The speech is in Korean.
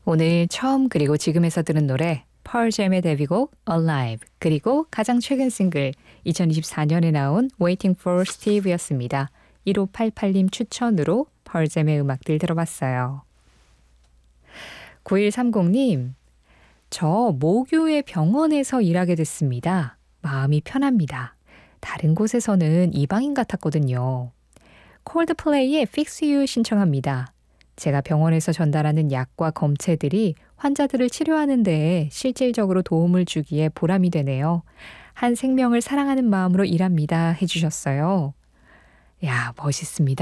오늘 처음 그리고 지금에서 들은 노래 펄잼의 데뷔곡 Alive 그리고 가장 최근 싱글 2024년에 나온 Waiting for Steve였습니다. 1588님 추천으로 펄잼의 음악들 들어봤어요. 9130님, 저 모교의 병원에서 일하게 됐습니다. 마음이 편합니다. 다른 곳에서는 이방인 같았거든요. 콜드플레이의 Fix You 신청합니다. 제가 병원에서 전달하는 약과 검체들이 환자들을 치료하는 데에 실질적으로 도움을 주기에 보람이 되네요. 한 생명을 사랑하는 마음으로 일합니다 해주셨어요. 야, 멋있습니다.